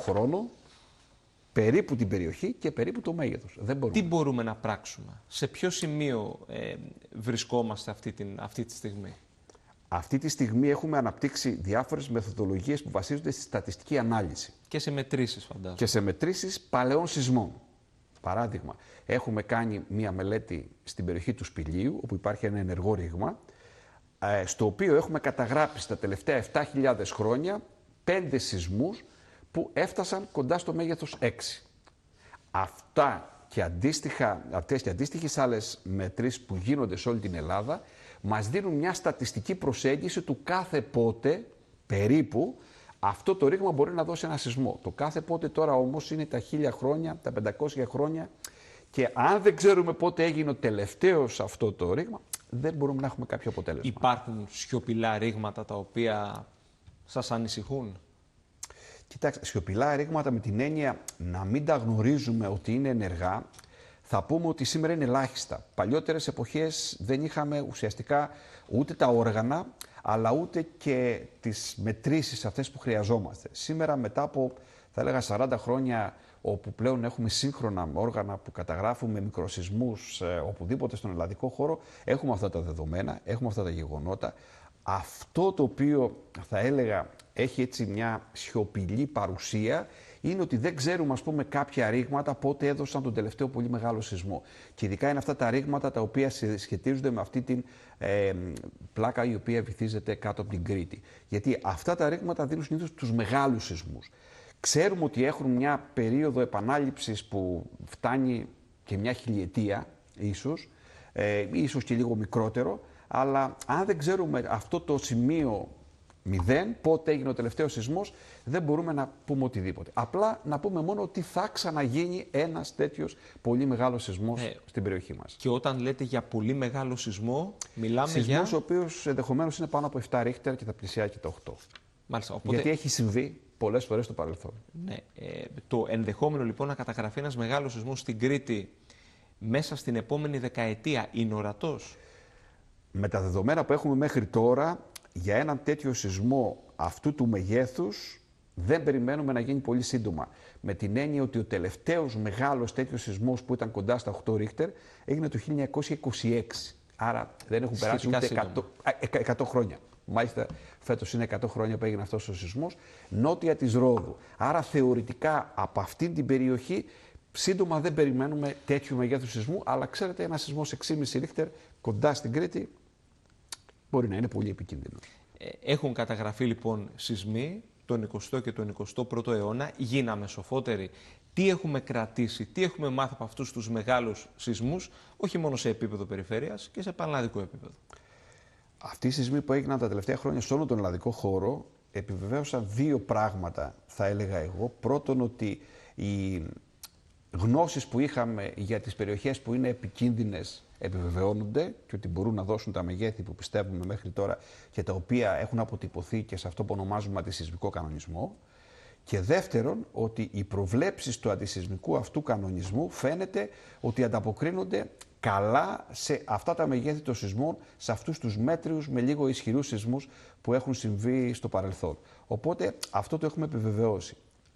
χρόνο, περίπου την περιοχή και περίπου το μέγεθος. Δεν μπορούμε. Τι μπορούμε να πράξουμε, σε ποιο σημείο βρισκόμαστε αυτή τη στιγμή? Αυτή τη στιγμή έχουμε αναπτύξει διάφορες μεθοδολογίες που βασίζονται στη στατιστική ανάλυση. Και σε μετρήσεις, φαντάζομαι. Και σε μετρήσεις παλαιών σεισμών. Παράδειγμα, έχουμε κάνει μία μελέτη στην περιοχή του Σπηλίου, όπου υπάρχει ένα ενεργό ρήγμα, στο οποίο έχουμε καταγράψει τα τελευταία 7.000 χρόνια 5 σεισμούς που έφτασαν κοντά στο μέγεθος 6. Αυτές και αντίστοιχες άλλες μετρήσεις που γίνονται σε όλη την Ελλάδα μας δίνουν μια στατιστική προσέγγιση του κάθε πότε, περίπου, αυτό το ρήγμα μπορεί να δώσει ένα σεισμό. Το κάθε πότε τώρα όμως είναι τα 1000 χρόνια, τα 500 χρόνια και αν δεν ξέρουμε πότε έγινε ο τελευταίος αυτό το ρήγμα, δεν μπορούμε να έχουμε κάποιο αποτέλεσμα. Υπάρχουν σιωπηλά ρήγματα τα οποία σας ανησυχούν? Κοιτάξτε, σιωπηλά ρήγματα με την έννοια να μην τα γνωρίζουμε ότι είναι ενεργά, θα πούμε ότι σήμερα είναι ελάχιστα. Παλιότερες εποχές δεν είχαμε ουσιαστικά ούτε τα όργανα, αλλά ούτε και τις μετρήσεις αυτές που χρειαζόμαστε. Σήμερα, μετά από, θα έλεγα, 40 χρόνια, όπου πλέον έχουμε σύγχρονα όργανα που καταγράφουν με μικροσεισμούς οπουδήποτε στον ελλαδικό χώρο, έχουμε αυτά τα δεδομένα, έχουμε αυτά τα γεγονότα. Αυτό το οποίο θα έλεγα έχει έτσι μια σιωπηλή παρουσία είναι ότι δεν ξέρουμε, ας πούμε, κάποια ρήγματα πότε έδωσαν τον τελευταίο πολύ μεγάλο σεισμό. Και ειδικά είναι αυτά τα ρήγματα τα οποία σχετίζονται με αυτή την πλάκα η οποία βυθίζεται κάτω από την Κρήτη. Γιατί αυτά τα ρήγματα δίνουν συνήθως τους μεγάλους σεισμούς. Ξέρουμε ότι έχουν μια περίοδο επανάληψης που φτάνει και μια χιλιετία ίσως και λίγο μικρότερο, αλλά αν δεν ξέρουμε αυτό το σημείο 0, πότε έγινε ο τελευταίος σεισμός, δεν μπορούμε να πούμε οτιδήποτε. Απλά να πούμε μόνο ότι θα ξαναγίνει ένας τέτοιος πολύ μεγάλος σεισμός στην περιοχή μας. Και όταν λέτε για πολύ μεγάλο σεισμό, μιλάμε σεισμός ο οποίος ενδεχομένως είναι πάνω από 7 ρίχτερ και θα πλησιάζει και τα 8. Μάλιστα, οπότε... Γιατί έχει συμβεί πολλές φορές στο παρελθόν. Ναι, το ενδεχόμενο λοιπόν να καταγραφεί ένας μεγάλος σεισμός στην Κρήτη μέσα στην επόμενη δεκαετία είναι ορατός? Με τα δεδομένα που έχουμε μέχρι τώρα, για έναν τέτοιο σεισμό αυτού του μεγέθους δεν περιμένουμε να γίνει πολύ σύντομα. Με την έννοια ότι ο τελευταίος μεγάλος τέτοιος σεισμός που ήταν κοντά στα 8 ρίχτερ έγινε το 1926. Άρα δεν έχουν περάσει ούτε 100 χρόνια. Μάλιστα φέτος είναι 100 χρόνια που έγινε αυτός ο σεισμός, νότια της Ρόδου. Άρα θεωρητικά από αυτήν την περιοχή σύντομα δεν περιμένουμε τέτοιου μεγέθους σεισμού, αλλά ξέρετε, ένα σεισμός 6,5 ρίχτερ κοντά στην Κρήτη μπορεί να είναι πολύ επικίνδυνο. Έχουν καταγραφεί λοιπόν σεισμοί τον 20ο και τον 21ο αιώνα. Γίναμε σοφότεροι. Τι έχουμε κρατήσει, τι έχουμε μάθει από αυτούς τους μεγάλους σεισμούς, όχι μόνο σε επίπεδο περιφέρειας και σε πανελλαδικό επίπεδο? Αυτοί οι σεισμοί που έγιναν τα τελευταία χρόνια σε όλο τον ελλαδικό χώρο επιβεβαίωσαν δύο πράγματα, θα έλεγα εγώ. Πρώτον, ότι οι γνώσεις που είχαμε για τις περιοχές που είναι επικίνδυνες επιβεβαιώνονται και ότι μπορούν να δώσουν τα μεγέθη που πιστεύουμε μέχρι τώρα και τα οποία έχουν αποτυπωθεί και σε αυτό που ονομάζουμε αντισεισμικό κανονισμό. Και δεύτερον, ότι οι προβλέψεις του αντισεισμικού αυτού κανονισμού φαίνεται ότι ανταποκρίνονται καλά σε αυτά τα μεγέθη των σεισμών, σε αυτούς τους μέτριους με λίγο ισχυρούς σεισμούς που έχουν συμβεί στο παρελθόν. Οπότε αυτό το έχουμε επιβεβαιώσει.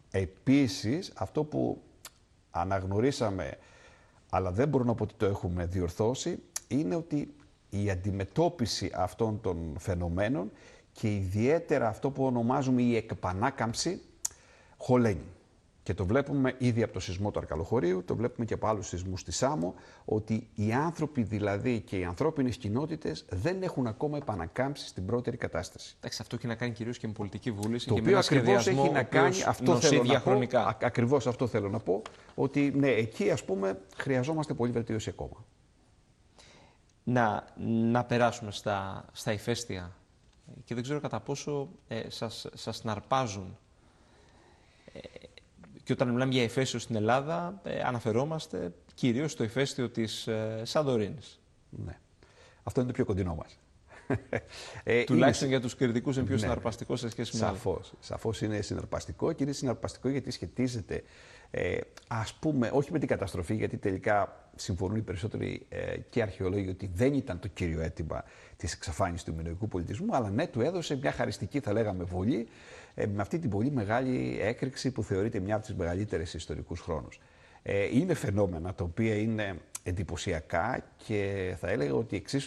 Επίσης, αυτό που αναγνωρίσαμε, αλλά δεν μπορώ να πω ότι το έχουμε διορθώσει, είναι ότι η αντιμετώπιση αυτών των φαινομένων και ιδιαίτερα αυτό που ονομάζουμε η εκπανάκαμψη χωλαίνει. Και το βλέπουμε ήδη από το σεισμό του Αρκαλοχωρίου, το βλέπουμε και από άλλους σεισμούς στη Σάμο, ότι οι άνθρωποι δηλαδή και οι ανθρώπινες κοινότητες δεν έχουν ακόμα επανακάμψει στην πρώτερη κατάσταση. Εντάξει, αυτό έχει να κάνει κυρίως και με πολιτική βούληση. Το και οποίο με ακριβώς έχει να κάνει, αυτό θέλω να πω, ακριβώς αυτό θέλω να πω, ότι ναι, εκεί ας πούμε χρειαζόμαστε πολύ βελτίωση ακόμα. Να περάσουμε στα ηφαίστεια και δεν ξέρω κατά πόσο σας συναρπάζουν. Και όταν μιλάμε για ηφαίστειο στην Ελλάδα, αναφερόμαστε κυρίως στο ηφαίστειο της Σαντορίνης. Ναι. Αυτό είναι το πιο κοντινό μας. Τουλάχιστον για τους κριτικούς είναι πιο συναρπαστικό σε σχέση με άλλα. Σαφώς είναι συναρπαστικό και είναι συναρπαστικό γιατί σχετίζεται, ας πούμε, όχι με την καταστροφή, γιατί τελικά συμφωνούν οι περισσότεροι και αρχαιολόγοι ότι δεν ήταν το κύριο αίτημα της εξαφάνισης του μινωικού πολιτισμού, αλλά ναι, του έδωσε μια χαριστική, θα λέγαμε, βολή με αυτή την πολύ μεγάλη έκρηξη που θεωρείται μια από τις μεγαλύτερες ιστορικούς χρόνους. Είναι φαινόμενα τα οποία είναι εντυπωσιακά και θα έλεγα ότι εξίσου